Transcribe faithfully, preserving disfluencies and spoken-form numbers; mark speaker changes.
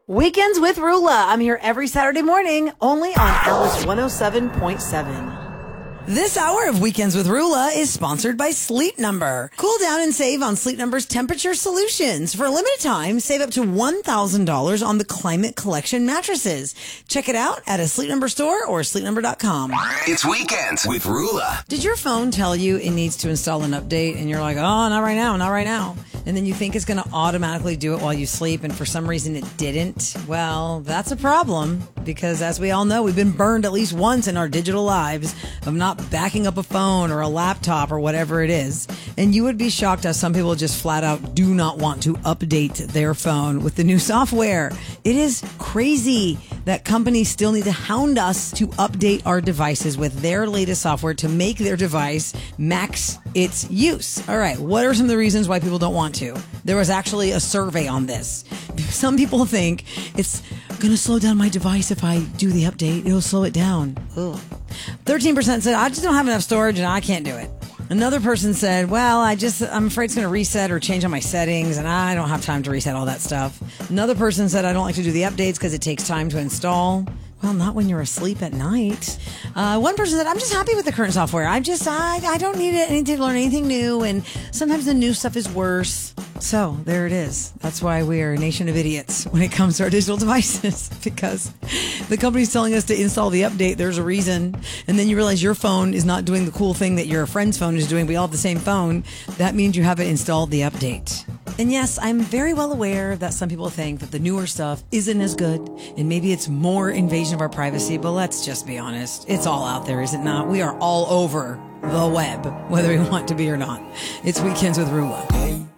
Speaker 1: Weekends with Rula. I'm here every Saturday morning, only on Alice one oh seven point seven. This hour of Weekends with Rula is sponsored by Sleep Number. Cool down and save on Sleep Number's temperature solutions. For a limited time, save up to one thousand dollars on the Climate Collection mattresses. Check it out at a Sleep Number store or sleep number dot com.
Speaker 2: It's Weekends with Rula.
Speaker 1: Did your phone tell you it needs to install an update and you're like, oh, not right now, not right now. And then you think it's going to automatically do it while you sleep and for some reason it didn't? Well, that's a problem because as we all know, we've been burned at least once in our digital lives of not backing up a phone or a laptop or whatever it is. And you would be shocked as some people just flat out do not want to update their phone with the new software. It is crazy that companies still need to hound us to update our devices with their latest software to make their device max its use. All right, what are some of the reasons why people don't want to? There was actually a survey on this. Some people think it's going to slow down my device if I do the update. It'll slow it down. Ugh. thirteen percent said, I just don't have enough storage and I can't do it. Another person said, well, I just, I'm afraid it's going to reset or change on my settings and I don't have time to reset all that stuff. Another person said, I don't like to do the updates because it takes time to install. Well, not when you're asleep at night. Uh, one person said, I'm just happy with the current software. I just, I, I don't need it. I need to learn anything new. And sometimes the new stuff is worse. So there it is. That's why we are a nation of idiots when it comes to our digital devices, because the company's telling us to install the update. There's a reason. And then you realize your phone is not doing the cool thing that your friend's phone is doing. We all have the same phone. That means you haven't installed the update. And yes, I'm very well aware that some people think that the newer stuff isn't as good and maybe it's more invasion of our privacy, but let's just be honest. It's all out there, is it not? We are all over the web, whether we want to be or not. It's Weekends with Rula.